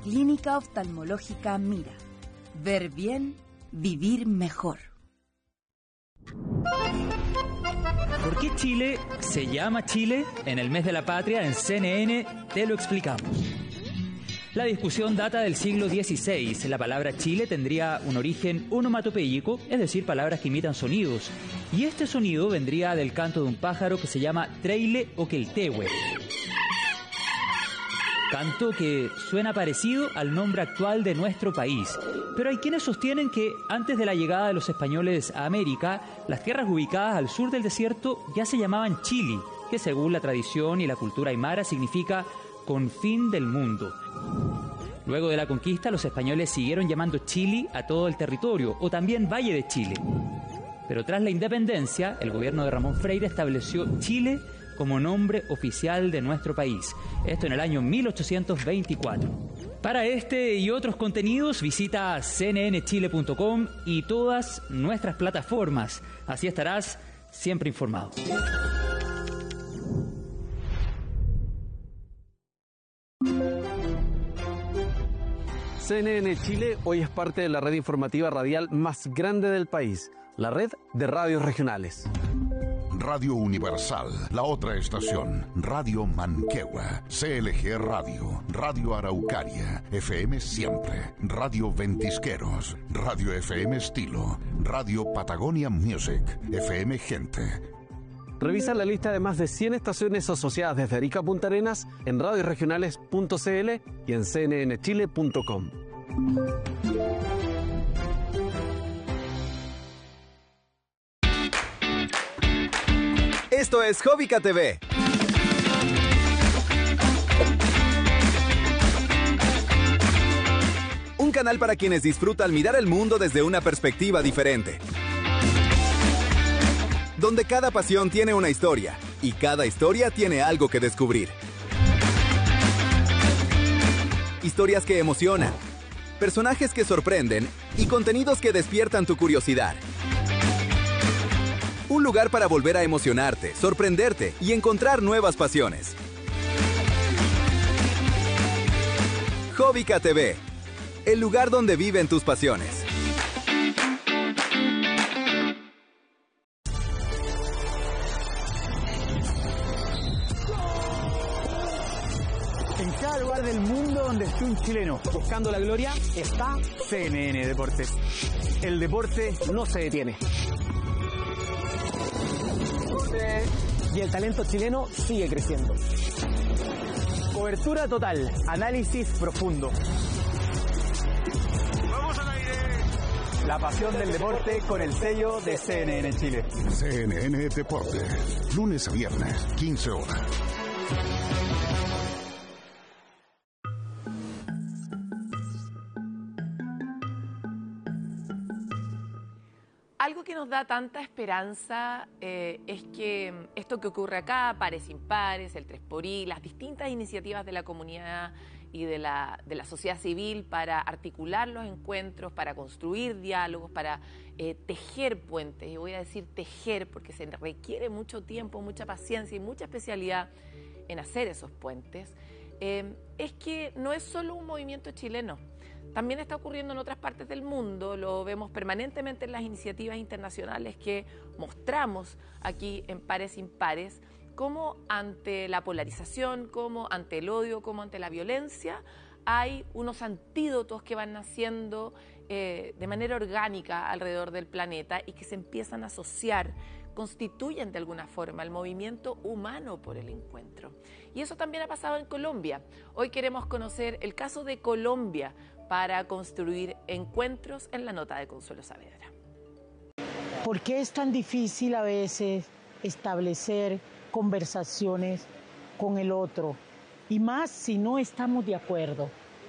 Clínica Oftalmológica Mira. Ver bien, vivir mejor. ¿Por qué Chile se llama Chile? En el mes de la patria, en CNN, te lo explicamos. La discusión data del siglo XVI. La palabra Chile tendría un origen onomatopéyico, es decir, palabras que imitan sonidos. Y este sonido vendría del canto de un pájaro que se llama treile o queltehue. Canto que suena parecido al nombre actual de nuestro país. Pero hay quienes sostienen que antes de la llegada de los españoles a América, las tierras ubicadas al sur del desierto ya se llamaban Chile, que según la tradición y la cultura aymara significa confín del mundo. Luego de la conquista, los españoles siguieron llamando Chile a todo el territorio, o también Valle de Chile. Pero tras la independencia, el gobierno de Ramón Freire estableció Chile como nombre oficial de nuestro país. Esto en el año 1824. Para este y otros contenidos, visita cnnchile.com y todas nuestras plataformas. Así estarás siempre informado. CNN Chile hoy es parte de la red informativa radial más grande del país, la red de radios regionales. Radio Universal, la otra estación, Radio Manquehue, CLG Radio, Radio Araucaria, FM Siempre, Radio Ventisqueros, Radio FM Estilo, Radio Patagonia Music, FM Gente. Revisa la lista de más de 100 estaciones asociadas desde Arica a Punta Arenas en radioregionales.cl y en cnnchile.com. Esto es Hobbica TV. Un canal para quienes disfrutan mirar el mundo desde una perspectiva diferente. Donde cada pasión tiene una historia y cada historia tiene algo que descubrir. Historias que emocionan, personajes que sorprenden y contenidos que despiertan tu curiosidad. Un lugar para volver a emocionarte, sorprenderte y encontrar nuevas pasiones. Hobbica TV, el lugar donde viven tus pasiones. En cada lugar del mundo donde esté un chileno buscando la gloria, está CNN Deportes. El deporte no se detiene. Y el talento chileno sigue creciendo. Cobertura total, análisis profundo. ¡Vamos al aire! La pasión del deporte con el sello de CNN Chile. CNN Deportes, lunes a viernes, 15 horas. Algo que nos da tanta esperanza es que esto que ocurre acá, Pares Impares, el 3xI, las distintas iniciativas de la comunidad y de la sociedad civil para articular los encuentros, para construir diálogos, para tejer puentes. Y voy a decir tejer porque se requiere mucho tiempo, mucha paciencia y mucha especialidad en hacer esos puentes. Es que no es solo un movimiento chileno. También está ocurriendo en otras partes del mundo, lo vemos permanentemente en las iniciativas internacionales que mostramos aquí en Pares Impares, como ante la polarización, como ante el odio, como ante la violencia, hay unos antídotos que van naciendo de manera orgánica alrededor del planeta y que se empiezan a asociar, constituyen de alguna forma el movimiento humano por el encuentro. Y eso también ha pasado en Colombia. Hoy queremos conocer el caso de Colombia para construir encuentros en la nota de Consuelo Saavedra. ¿Por qué es tan difícil a veces establecer conversaciones con el otro? Y más si no estamos de acuerdo.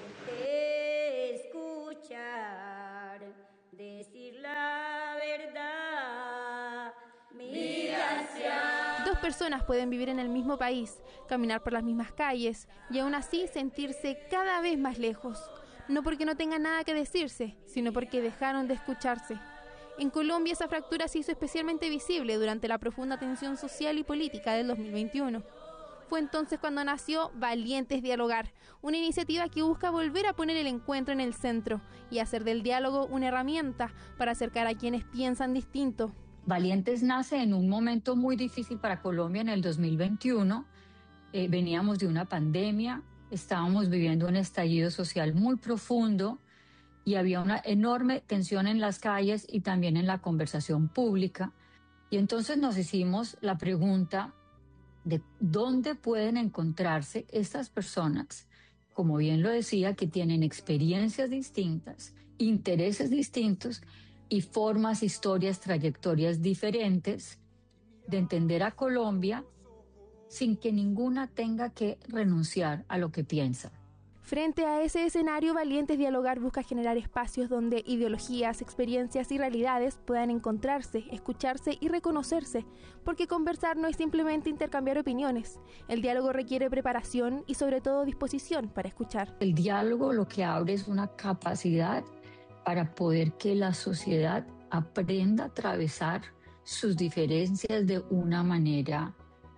Escuchar, decir la verdad, mira hacia... Dos personas pueden vivir en el mismo país, caminar por las mismas calles y aún así sentirse cada vez más lejos. No porque no tengan nada que decirse, sino porque dejaron de escucharse. En Colombia esa fractura se hizo especialmente visible durante la profunda tensión social y política del 2021. Fue entonces cuando nació Valientes Dialogar, una iniciativa que busca volver a poner el encuentro en el centro y hacer del diálogo una herramienta para acercar a quienes piensan distinto. Valientes nace en un momento muy difícil para Colombia en el 2021. Veníamos de una pandemia, estábamos viviendo un estallido social muy profundo y había una enorme tensión en las calles y también en la conversación pública. Y entonces nos hicimos la pregunta de dónde pueden encontrarse estas personas, como bien lo decía, que tienen experiencias distintas, intereses distintos y formas, historias, trayectorias diferentes de entender a Colombia sin que ninguna tenga que renunciar a lo que piensa. Frente a ese escenario, Valientes Dialogar busca generar espacios donde ideologías, experiencias y realidades puedan encontrarse, escucharse y reconocerse, porque conversar no es simplemente intercambiar opiniones. El diálogo requiere preparación y sobre todo disposición para escuchar. El diálogo lo que abre es una capacidad para poder que la sociedad aprenda a atravesar sus diferencias de una manera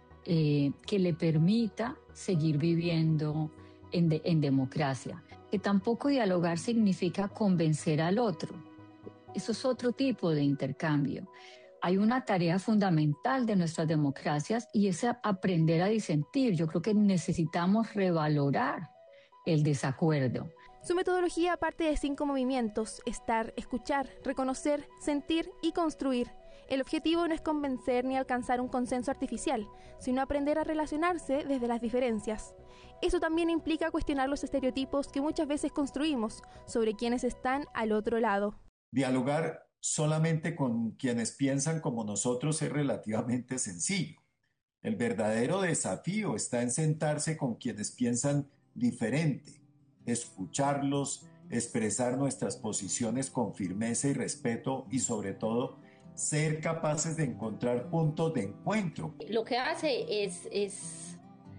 que le permita seguir viviendo en democracia. Que tampoco dialogar significa convencer al otro. Eso es otro tipo de intercambio. Hay una tarea fundamental de nuestras democracias y es aprender a disentir. Yo creo que necesitamos revalorar el desacuerdo. Su metodología parte de 5 movimientos: estar, escuchar, reconocer, sentir y construir. El objetivo no es convencer ni alcanzar un consenso artificial, sino aprender a relacionarse desde las diferencias. Eso también implica cuestionar los estereotipos que muchas veces construimos sobre quienes están al otro lado. Dialogar solamente con quienes piensan como nosotros es relativamente sencillo. El verdadero desafío está en sentarse con quienes piensan diferente, escucharlos, expresar nuestras posiciones con firmeza y respeto y sobre todo ser capaces de encontrar puntos de encuentro. Lo que hace es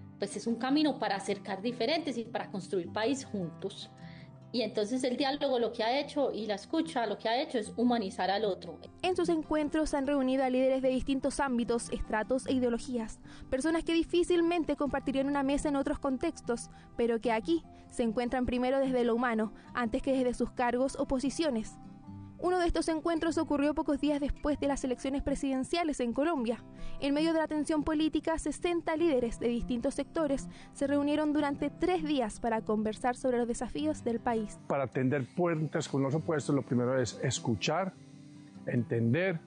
un camino para acercar diferentes y para construir país juntos. Y entonces el diálogo lo que ha hecho y la escucha lo que ha hecho es humanizar al otro. En sus encuentros han reunido a líderes de distintos ámbitos, estratos e ideologías, personas que difícilmente compartirían una mesa en otros contextos, pero que aquí se encuentran primero desde lo humano, antes que desde sus cargos o posiciones. Uno de estos encuentros ocurrió pocos días después de las elecciones presidenciales en Colombia. En medio de la tensión política, 60 líderes de distintos sectores se reunieron durante 3 días para conversar sobre los desafíos del país. Para tender puentes con los opuestos, lo primero es escuchar, entender,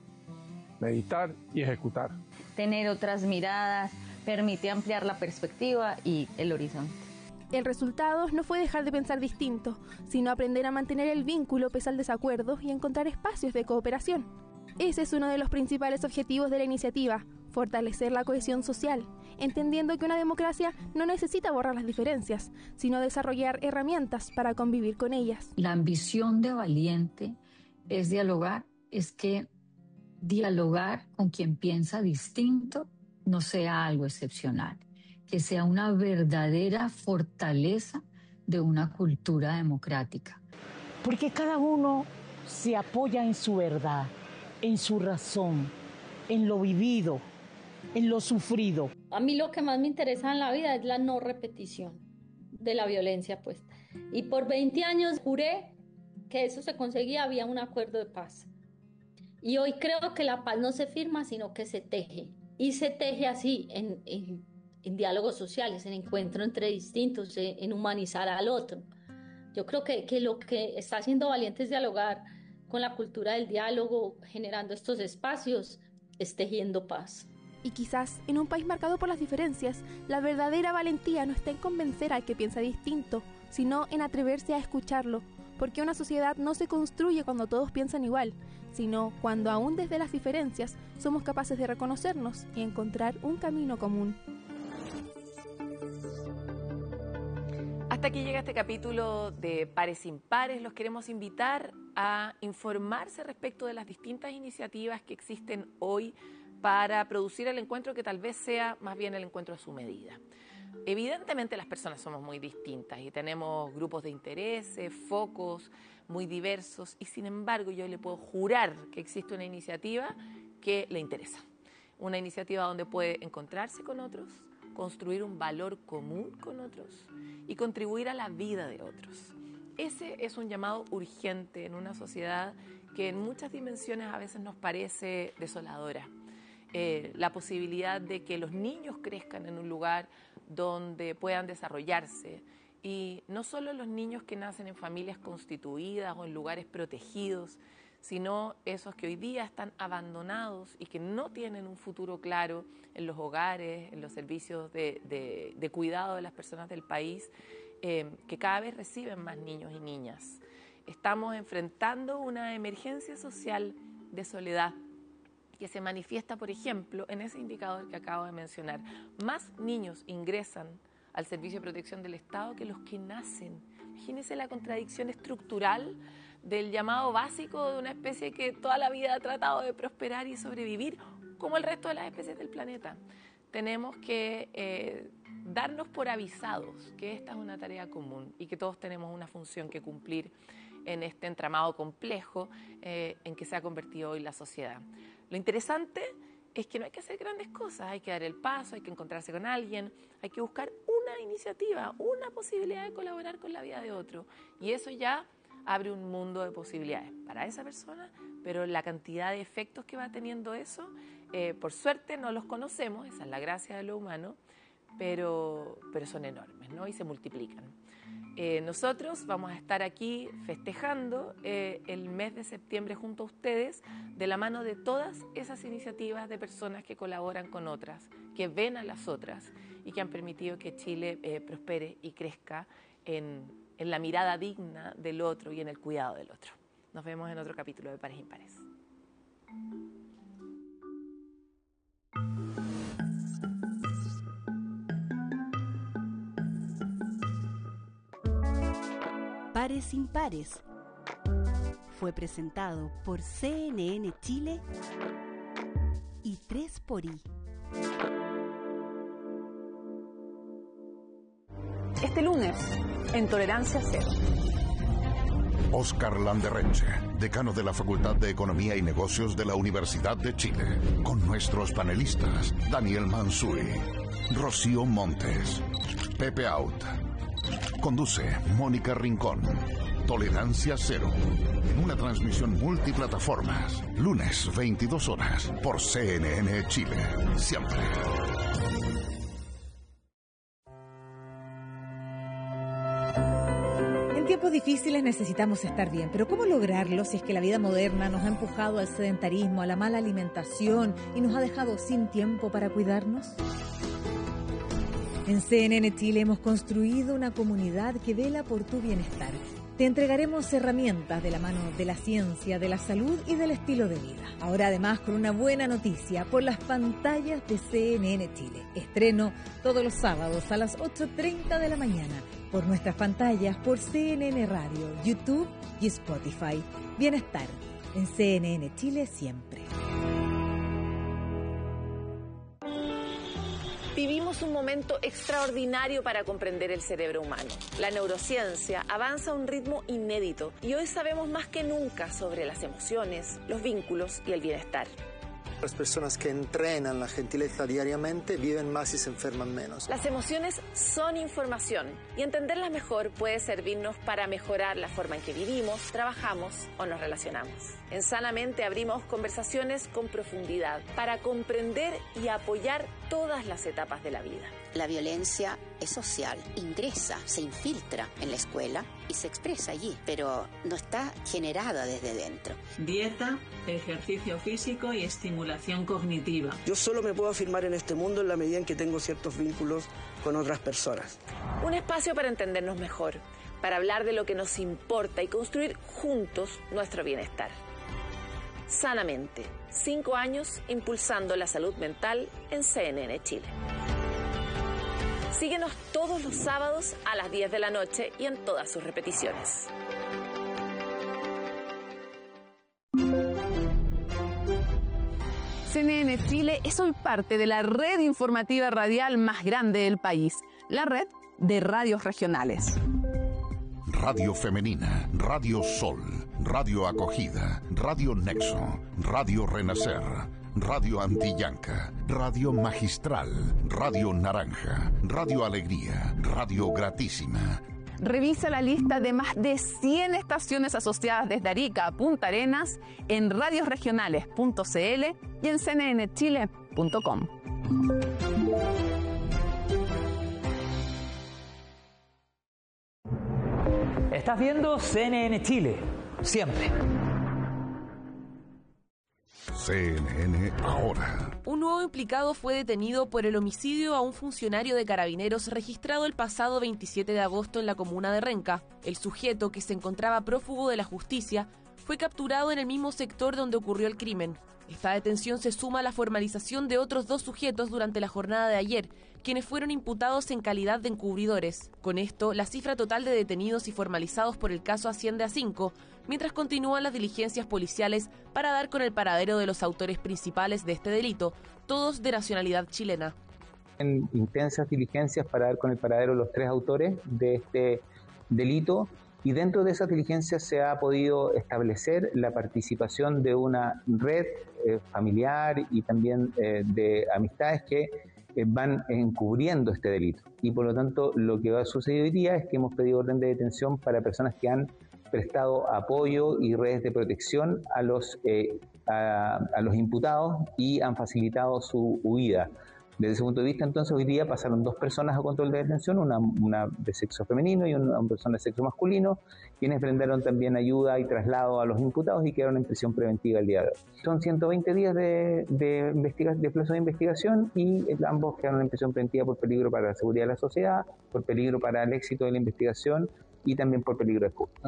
meditar y ejecutar. Tener otras miradas permite ampliar la perspectiva y el horizonte. El resultado no fue dejar de pensar distinto, sino aprender a mantener el vínculo pese al desacuerdo y encontrar espacios de cooperación. Ese es uno de los principales objetivos de la iniciativa: fortalecer la cohesión social, entendiendo que una democracia no necesita borrar las diferencias, sino desarrollar herramientas para convivir con ellas. La ambición de Valiente es dialogar, es que dialogar con quien piensa distinto no sea algo excepcional, que sea una verdadera fortaleza de una cultura democrática. Porque cada uno se apoya en su verdad, en su razón, en lo vivido, en lo sufrido. A mí lo que más me interesa en la vida es la no repetición de la violencia, pues. Y por 20 años juré que eso se conseguía, había un acuerdo de paz. Y hoy creo que la paz no se firma, sino que se teje. Y se teje así, en diálogos sociales, en encuentro entre distintos, en humanizar al otro. Yo creo que lo que está haciendo Valiente es dialogar con la cultura del diálogo, generando estos espacios, es tejiendo paz. Y quizás, en un país marcado por las diferencias, la verdadera valentía no está en convencer al que piensa distinto, sino en atreverse a escucharlo, porque una sociedad no se construye cuando todos piensan igual, sino cuando aún desde las diferencias somos capaces de reconocernos y encontrar un camino común. Hasta aquí llega este capítulo de Pares Impares. Los queremos invitar a informarse respecto de las distintas iniciativas que existen hoy para producir el encuentro que tal vez sea más bien el encuentro a su medida. Evidentemente las personas somos muy distintas y tenemos grupos de intereses, focos muy diversos y sin embargo yo le puedo jurar que existe una iniciativa que le interesa. Una iniciativa donde puede encontrarse con otros, construir un valor común con otros y contribuir a la vida de otros. Ese es un llamado urgente en una sociedad que en muchas dimensiones a veces nos parece desoladora. La posibilidad de que los niños crezcan en un lugar donde puedan desarrollarse, y no solo los niños que nacen en familias constituidas o en lugares protegidos, sino esos que hoy día están abandonados y que no tienen un futuro claro en los hogares, en los servicios de cuidado de las personas del país, que cada vez reciben más niños y niñas. Estamos enfrentando una emergencia social de soledad que se manifiesta, por ejemplo, en ese indicador que acabo de mencionar. Más niños ingresan al Servicio de Protección del Estado que los que nacen. Imagínense la contradicción estructural del llamado básico de una especie que toda la vida ha tratado de prosperar y sobrevivir, como el resto de las especies del planeta. Tenemos que darnos por avisados que esta es una tarea común y que todos tenemos una función que cumplir en este entramado complejo en que se ha convertido hoy la sociedad. Lo interesante es que no hay que hacer grandes cosas, hay que dar el paso, hay que encontrarse con alguien, hay que buscar una iniciativa, una posibilidad de colaborar con la vida de otro. Y eso ya abre un mundo de posibilidades para esa persona, pero la cantidad de efectos que va teniendo eso, por suerte no los conocemos, esa es la gracia de lo humano, pero son enormes, ¿no? Y se multiplican. Nosotros vamos a estar aquí festejando el mes de septiembre junto a ustedes, de la mano de todas esas iniciativas de personas que colaboran con otras, que ven a las otras y que han permitido que Chile prospere y crezca en la mirada digna del otro y en el cuidado del otro. Nos vemos en otro capítulo de Pares Impares. Pares Impares fue presentado por CNN Chile y 3xI. Este lunes, en Tolerancia Cero. Oscar Landerreche, decano de la Facultad de Economía y Negocios de la Universidad de Chile, con nuestros panelistas Daniel Mansuy, Rocío Montes, Pepe Out. Conduce Mónica Rincón. Tolerancia Cero, en una transmisión multiplataformas, lunes 22 horas, por CNN Chile, siempre. En tiempos difíciles necesitamos estar bien, pero ¿cómo lograrlo si es que la vida moderna nos ha empujado al sedentarismo, a la mala alimentación y nos ha dejado sin tiempo para cuidarnos? En CNN Chile hemos construido una comunidad que vela por tu bienestar. Te entregaremos herramientas de la mano de la ciencia, de la salud y del estilo de vida. Ahora además con una buena noticia por las pantallas de CNN Chile. Estreno todos los sábados a las 8:30 de la mañana por nuestras pantallas por CNN Radio, YouTube y Spotify. Bienestar en CNN Chile siempre. Vivimos un momento extraordinario para comprender el cerebro humano. La neurociencia avanza a un ritmo inédito y hoy sabemos más que nunca sobre las emociones, los vínculos y el bienestar. Las personas que entrenan la gentileza diariamente viven más y se enferman menos. Las emociones son información y entenderlas mejor puede servirnos para mejorar la forma en que vivimos, trabajamos o nos relacionamos. En Sanamente abrimos conversaciones con profundidad para comprender y apoyar todas las etapas de la vida. La violencia es social, ingresa, se infiltra en la escuela y se expresa allí, pero no está generada desde dentro. Dieta, ejercicio físico y estimulación cognitiva. Yo solo me puedo afirmar en este mundo en la medida en que tengo ciertos vínculos con otras personas. Un espacio para entendernos mejor, para hablar de lo que nos importa y construir juntos nuestro bienestar. Sanamente, 5 años impulsando la salud mental en CNN Chile. Síguenos todos los sábados a las 10 de la noche y en todas sus repeticiones. CNN Chile es hoy parte de la red informativa radial más grande del país, la red de radios regionales. Radio Femenina, Radio Sol, Radio Acogida, Radio Nexo, Radio Renacer, Radio Antillanca, Radio Magistral, Radio Naranja, Radio Alegría, Radio Gratísima. Revisa la lista de más de 100 estaciones asociadas desde Arica a Punta Arenas en radiosregionales.cl y en cnnchile.com. Estás viendo CNN Chile, siempre. CNN Ahora. Un nuevo implicado fue detenido por el homicidio a un funcionario de Carabineros registrado el pasado 27 de agosto en la comuna de Renca. El sujeto, que se encontraba prófugo de la justicia, fue capturado en el mismo sector donde ocurrió el crimen. Esta detención se suma a la formalización de otros 2 sujetos durante la jornada de ayer, quienes fueron imputados en calidad de encubridores. Con esto, la cifra total de detenidos y formalizados por el caso asciende a 5, mientras continúan las diligencias policiales para dar con el paradero de los autores principales de este delito, todos de nacionalidad chilena. En intensas diligencias para dar con el paradero de los 3 autores de este delito, y dentro de esas diligencias se ha podido establecer la participación de una red familiar y también de amistades que van encubriendo este delito. Y por lo tanto, lo que ha sucedido hoy día es que hemos pedido orden de detención para personas que han prestado apoyo y redes de protección a los imputados y han facilitado su huida. Desde ese punto de vista, entonces, hoy día pasaron 2 personas a control de detención, una de sexo femenino y una persona de sexo masculino, quienes brindaron también ayuda y traslado a los imputados y quedaron en prisión preventiva el día de hoy. Son 120 días de plazo de investigación y ambos quedaron en prisión preventiva por peligro para la seguridad de la sociedad, por peligro para el éxito de la investigación y también por peligro de fuga.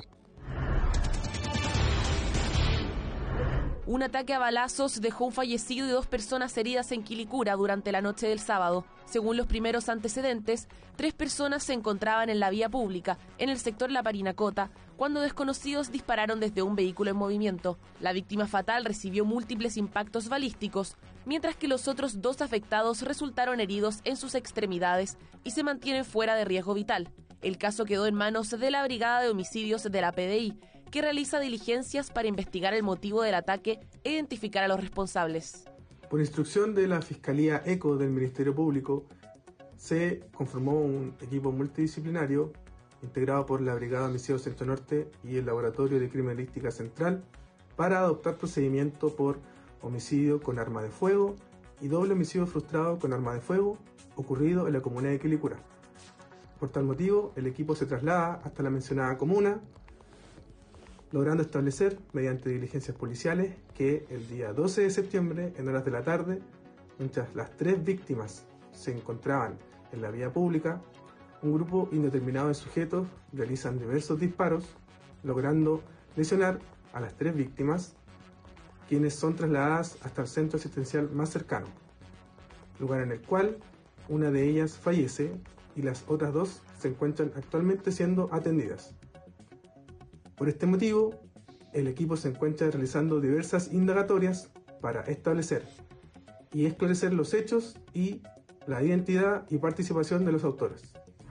Un ataque a balazos dejó un fallecido y 2 personas heridas en Quilicura durante la noche del sábado. Según los primeros antecedentes, 3 personas se encontraban en la vía pública, en el sector La Parinacota, cuando desconocidos dispararon desde un vehículo en movimiento. La víctima fatal recibió múltiples impactos balísticos, mientras que los otros 2 afectados resultaron heridos en sus extremidades y se mantienen fuera de riesgo vital. El caso quedó en manos de la Brigada de Homicidios de la PDI, que realiza diligencias para investigar el motivo del ataque e identificar a los responsables. Por instrucción de la Fiscalía ECO del Ministerio Público, se conformó un equipo multidisciplinario integrado por la Brigada de Homicidios Centro Norte y el Laboratorio de Criminalística Central para adoptar procedimiento por homicidio con arma de fuego y doble homicidio frustrado con arma de fuego ocurrido en la comuna de Quilicura. Por tal motivo, el equipo se traslada hasta la mencionada comuna, logrando establecer, mediante diligencias policiales, que el día 12 de septiembre, en horas de la tarde, mientras las 3 víctimas se encontraban en la vía pública, un grupo indeterminado de sujetos realizan diversos disparos, logrando lesionar a las 3 víctimas, quienes son trasladadas hasta el centro asistencial más cercano, lugar en el cual una de ellas fallece y las otras 2 se encuentran actualmente siendo atendidas. Por este motivo, el equipo se encuentra realizando diversas indagatorias para establecer y esclarecer los hechos y la identidad y participación de los autores.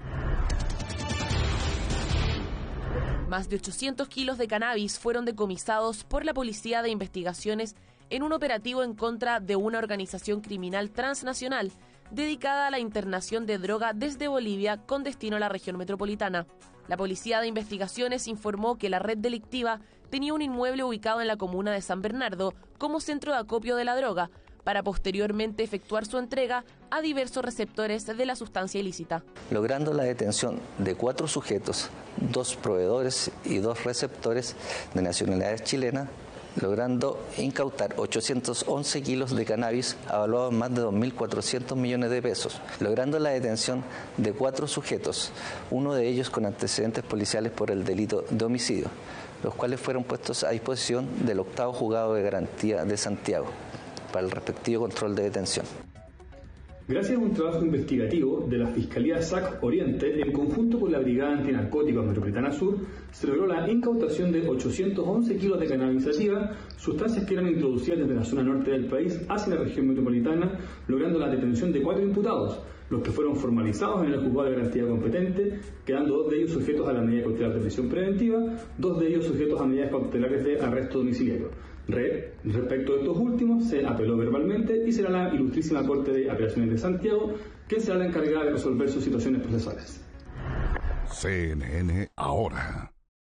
Más de 800 kilos de cannabis fueron decomisados por la Policía de Investigaciones en un operativo en contra de una organización criminal transnacional dedicada a la internación de droga desde Bolivia con destino a la región metropolitana. La Policía de Investigaciones informó que la red delictiva tenía un inmueble ubicado en la comuna de San Bernardo como centro de acopio de la droga, para posteriormente efectuar su entrega a diversos receptores de la sustancia ilícita. Logrando la detención de 4 sujetos, 2 proveedores y 2 receptores de nacionalidad chilena, logrando incautar 811 kilos de cannabis avaluados en más de 2.400 millones de pesos, logrando la detención de 4 sujetos, uno de ellos con antecedentes policiales por el delito de homicidio, los cuales fueron puestos a disposición del 8º Juzgado de Garantía de Santiago para el respectivo control de detención. Gracias a un trabajo investigativo de la Fiscalía SAC Oriente, en conjunto con la Brigada Antinarcóticos Metropolitana Sur, se logró la incautación de 811 kilos de cannabis sativa, sustancias que eran introducidas desde la zona norte del país hacia la región metropolitana, logrando la detención de 4 imputados, los que fueron formalizados en el juzgado de garantía competente, quedando 2 de ellos sujetos a la medida cautelar de prisión preventiva, 2 de ellos sujetos a medidas cautelares de arresto domiciliario. Respecto de estos últimos, se apeló verbalmente y será la Ilustrísima Corte de Apelaciones de Santiago quien será la encargada de resolver sus situaciones procesales. CNN Ahora.